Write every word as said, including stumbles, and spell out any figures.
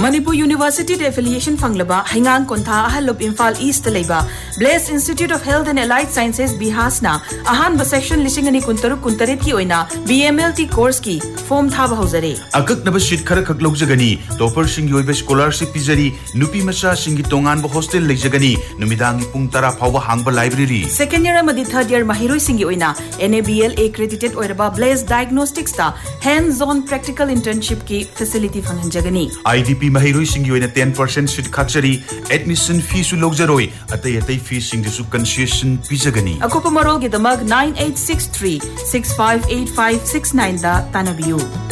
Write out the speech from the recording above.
Manipur University affiliation fanglaba Hingang Kontha Ahalop Imphal East Leba Blaise Institute of Health and Allied Sciences Bihasna Ahanba section Lishingani Kuntaru Kuntaret ki oina B M L T course ki form thaba hauzare Akak naba sheet khara khak logjagani topper sing yoibe scholarship pizari nupi macha singi tongan ba hostel legjagani numidangi pung tara phawba hangba library second year amadi third year mahiroi singi oina N A B L accredited oiraba Blaise Diagnostics ta hands on practical internship ki facility phanganjagani I D P mahiroi singi oina ten percent sheet khakjari admission fee su logjaroi atai atai fee sing su concession pizagani akopa marol gi damag nine eight six three six five eight five six nine da tanabiu